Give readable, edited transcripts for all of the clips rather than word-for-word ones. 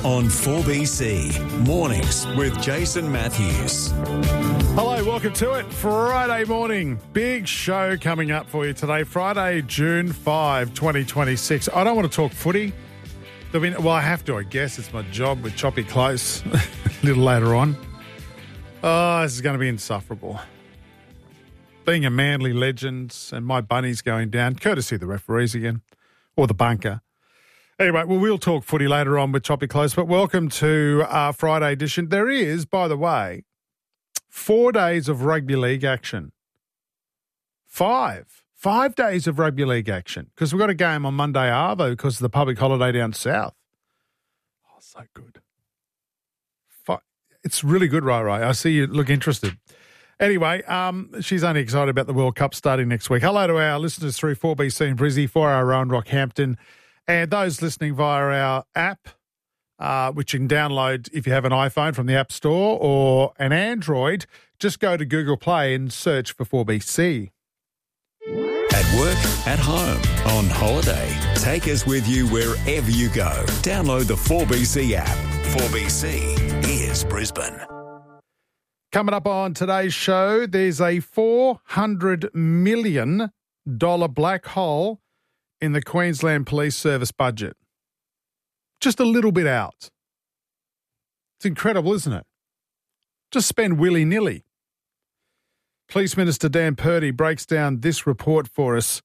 on 4BC. Mornings with Jason Matthews. Hello, welcome to it. Friday morning. Big show coming up for you today. Friday, June 5, 2026. I don't want to talk footy. Well, I have to, I guess. It's my job with Choppy Close a little later on. Oh, this is going to be insufferable. Being a Manly legend and my bunny's going down, courtesy of the referees again, or the bunker. Anyway, well, we'll talk footy later on with Choppy Close, but welcome to our Friday edition. There is, by the way, 4 days of rugby league action. Five days of rugby league action, because we've got a game on Monday Arvo because of the public holiday down south. Oh, so good. It's really good, right? I see you look interested. Anyway, she's only excited about the World Cup starting next week. Hello to our listeners through 4BC in Brizzy, 4 Rowan Rockhampton, and those listening via our app, which you can download if you have an iPhone from the App Store or an Android. Just go to Google Play and search for 4BC. At work, at home, on holiday. Take us with you wherever you go. Download the 4BC app. 4BC is Brisbane. Coming up on today's show, there's a $400 million black hole in the Queensland Police Service budget. Just a little bit out. It's incredible, isn't it? Just spend willy-nilly. Police Minister Dan Purdy breaks down this report for us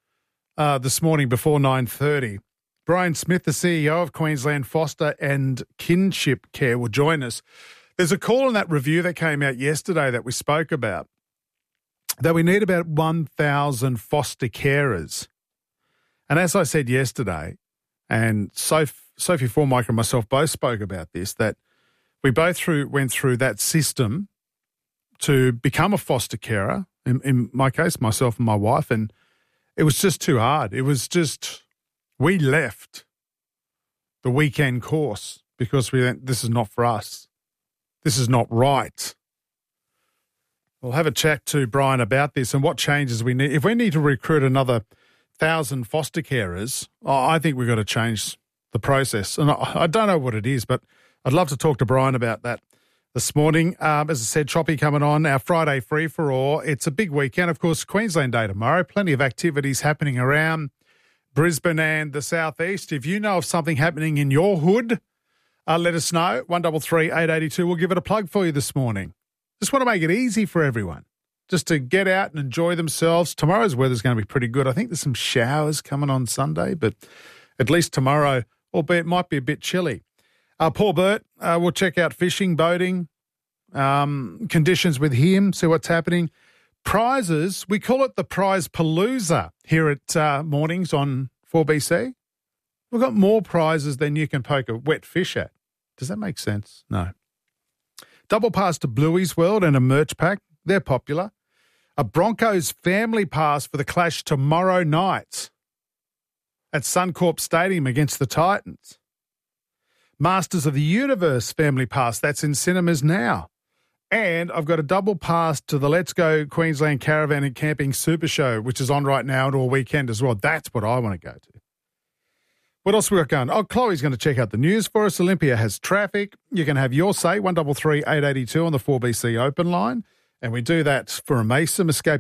this morning before 9:30. Brian Smith, the CEO of Queensland Foster and Kinship Care, will join us. There's a call in that review that came out yesterday that we spoke about, that we need about 1,000 foster carers. And as I said yesterday, and Sophie Formica and myself both spoke about this, that we both went through that system to become a foster carer, in my case, myself and my wife, and it was just too hard. It was just, we left the weekend course because we went, this is not for us. This is not right. We'll have a chat to Brian about this and what changes we need. If we need to recruit another 1,000 foster carers, I think we've got to change the process. And I don't know what it is, but I'd love to talk to Brian about that this morning. As I said, Choppy coming on, our Friday free-for-all. It's a big weekend. Of course, Queensland Day tomorrow. Plenty of activities happening around Brisbane and the southeast. If you know of something happening in your hood, let us know. 133 882. We'll give it a plug for you this morning. Just want to make it easy for everyone, just to get out and enjoy themselves. Tomorrow's weather's going to be pretty good. I think there's some showers coming on Sunday, but at least tomorrow, albeit it might be a bit chilly. Paul Burt, we'll check out fishing, boating, conditions with him, see what's happening. Prizes, we call it the Prize Palooza here at Mornings on 4BC. We've got more prizes than you can poke a wet fish at. Does that make sense? No. Double pass to Bluey's World and a merch pack. They're popular. A Broncos family pass for the clash tomorrow night at Suncorp Stadium against the Titans. Masters of the Universe family pass. That's in cinemas now. And I've got a double pass to the Let's Go Queensland Caravan and Camping Super Show, which is on right now and all weekend as well. That's what I want to go to. What else we got going? Oh, Chloe's going to check out the news for us. Olympia has traffic. You can have your say, 133 882 on the 4BC open line. And we do that for a Mason, Escape